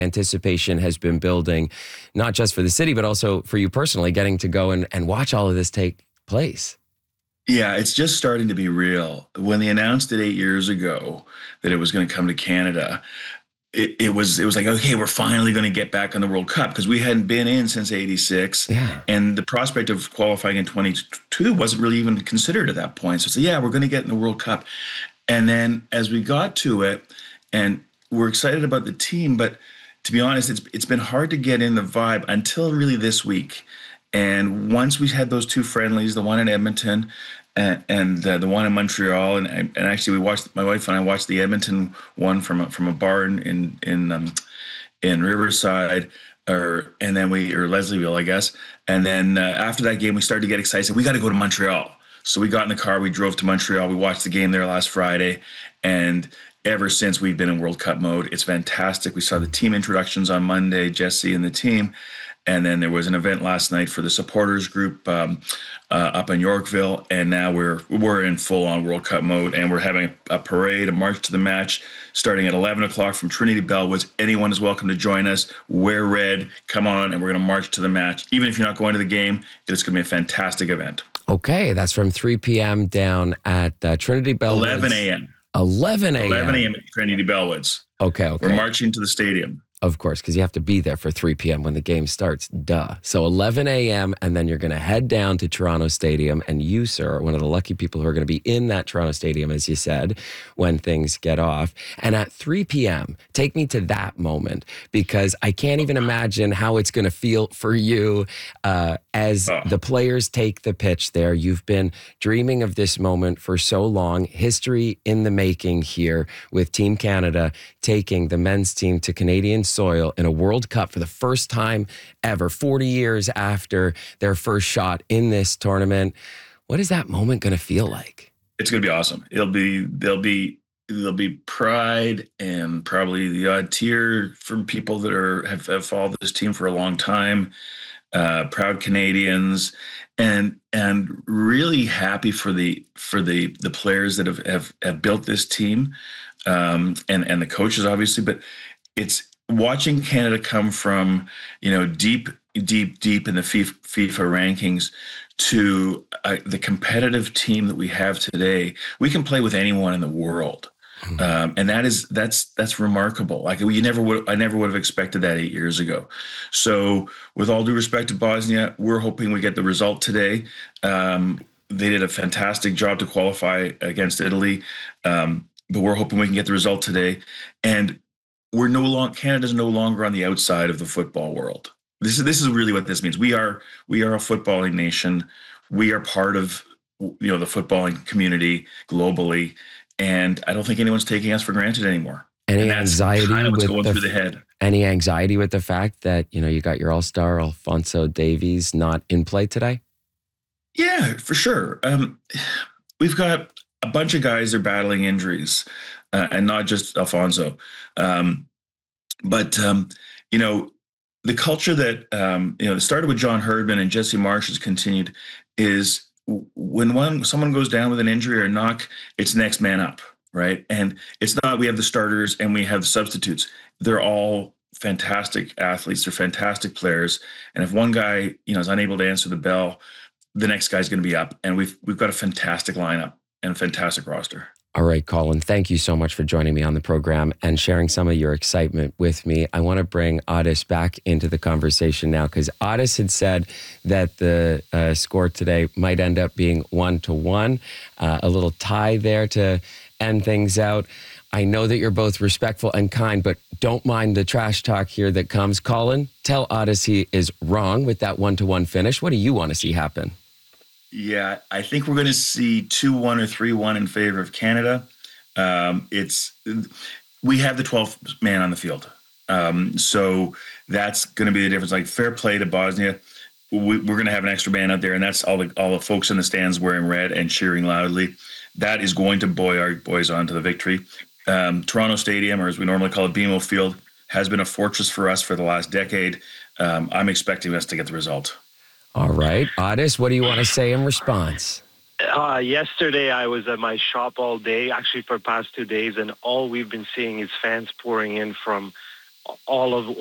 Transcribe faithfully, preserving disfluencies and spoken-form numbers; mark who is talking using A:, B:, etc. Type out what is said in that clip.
A: Anticipation has been building, not just for the city, but also for you personally, getting to go and, and watch all of this take place.
B: Yeah, it's just starting to be real. When they announced it eight years ago that it was going to come to Canada, it, it was it was like, okay, we're finally going to get back on the World Cup, because we hadn't been in since eighty-six.
A: Yeah.
B: And the prospect of qualifying in twenty-two wasn't really even considered at that point. So it's, yeah, we're going to get in the World Cup. And then as we got to it, and we're excited about the team, but to be honest, it's it's been hard to get in the vibe until really this week. And once we had those two friendlies, the one in Edmonton and, and uh, the one in Montreal, and and actually we watched, my wife and I watched the Edmonton one from a, from a bar in in in, um, in Riverside, or and then we or Leslieville, I guess. And then uh, after that game, we started to get excited. So we got to go to Montreal. So we got in the car, we drove to Montreal. We watched the game there last Friday, and ever since we've been in World Cup mode. It's fantastic. We saw the team introductions on Monday, Jesse and the team. And then there was an event last night for the supporters group um, uh, up in Yorkville. And now we're we're in full-on World Cup mode, and we're having a parade, a march to the match, starting at eleven o'clock from Trinity Bellwoods. Anyone is welcome to join us. Wear red, come on, and we're going to march to the match. Even if you're not going to the game, it's going to be a fantastic event.
A: Okay, that's from three p.m. down at uh, Trinity Bellwoods.
B: eleven a.m.
A: eleven a.m.
B: eleven a.m. at Trinity Bellwoods.
A: Okay, okay.
B: We're marching to the stadium.
A: Of course, because you have to be there for three p.m. when the game starts. Duh. So eleven a.m. and then you're going to head down to Toronto Stadium. And you, sir, are one of the lucky people who are going to be in that Toronto Stadium, as you said, when things get off. And at three p.m., take me to that moment, because I can't even imagine how it's going to feel for you uh, as
B: oh.
A: the players take the pitch there. You've been dreaming of this moment for so long. History in the making here with Team Canada taking the men's team to Canadian soil in a World Cup for the first time ever, forty years after their first shot in this tournament. What is that moment going to feel like?
B: It's going to be awesome. It'll be, there'll be, there'll be pride and probably the odd tear from people that are, have, have followed this team for a long time. Uh, proud Canadians, and, and really happy for the, for the, the players that have, have, have built this team. Um, and, and the coaches, obviously, but it's, watching Canada come from, you know, deep, deep, deep in the FIFA, FIFA rankings to uh, the competitive team that we have today. We can play with anyone in the world. Um, and that is, that's, that's remarkable. Like you never would, I never would have expected that eight years ago. So with all due respect to Bosnia, we're hoping we get the result today. Um, they did a fantastic job to qualify against Italy. Um, but we're hoping we can get the result today. And we're no longer, Canada's no longer on the outside of the football world. This is, this is really what this means. We are, we are a footballing nation. We are part of, you know, the footballing community globally. And I don't think anyone's taking us for granted anymore.
A: Any anxiety
B: kind of what's
A: with
B: going
A: the,
B: through the head.
A: Any anxiety with the fact that, you know, you got your all-star Alphonso Davies not in play today?
B: Yeah, for sure. Um, we've got a bunch of guys that are battling injuries. Uh, and not just Alphonso. Um, but, um, you know, the culture that, um, you know, that started with John Herdman and Jesse Marsh has continued is when one someone goes down with an injury or a knock, it's next man up, right? And it's not we have the starters and we have the substitutes. They're all fantastic athletes. They're fantastic players. And if one guy, you know, is unable to answer the bell, the next guy's going to be up. And we've we've got a fantastic lineup and a fantastic roster.
A: All right, Colin, thank you so much for joining me on the program and sharing some of your excitement with me. I want to bring Addis back into the conversation now, because Addis had said that the uh, score today might end up being one to one, uh, a little tie there to end things out. I know that you're both respectful and kind, but don't mind the trash talk here that comes. Colin, tell Addis he is wrong with that one to one finish. What do you want to see happen?
B: Yeah, I think we're going to see two one or three one in favor of Canada. Um, it's we have the twelfth man on the field. Um, so that's going to be the difference. Like, fair play to Bosnia. We, we're going to have an extra man out there, and that's all the all the folks in the stands wearing red and cheering loudly. That is going to buoy our boys on to the victory. Um, Toronto Stadium, or as we normally call it, B M O Field, has been a fortress for us for the last decade. Um, I'm expecting us to get the result.
A: All right. Addis, what do you want to say in response?
C: Uh, yesterday, I was at my shop all day, actually for the past two days, and all we've been seeing is fans pouring in from all of